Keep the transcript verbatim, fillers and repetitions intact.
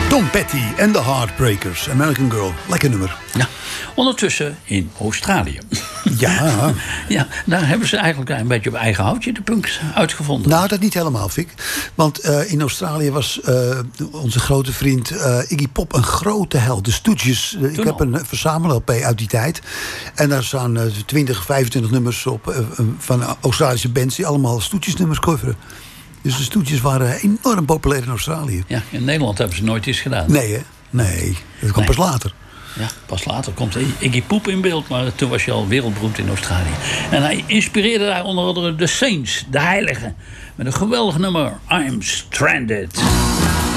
Tom Petty en The Heartbreakers, American Girl. Lekker nummer. Ja. Ondertussen in Australië. Ja. Ja, daar hebben ze eigenlijk een beetje op eigen houtje de punk uitgevonden. Nou, dat niet helemaal, Fik. Want uh, in Australië was uh, onze grote vriend uh, Iggy Pop een grote held. De Stooges. Uh, ik heb een verzamel-L P uit die tijd. En daar staan uh, twintig, vijfentwintig nummers op uh, van Australische bands die allemaal Stooges-nummers coveren. Dus de Stooges waren enorm populair in Australië. Ja, in Nederland hebben ze nooit iets gedaan. Nee, hè? Nee, dat kwam Nee. pas later. Ja, pas later komt Iggy Pop in beeld, maar toen was je al wereldberoemd in Australië. En hij inspireerde daar onder andere de Saints, de Heiligen, met een geweldig nummer, I'm Stranded.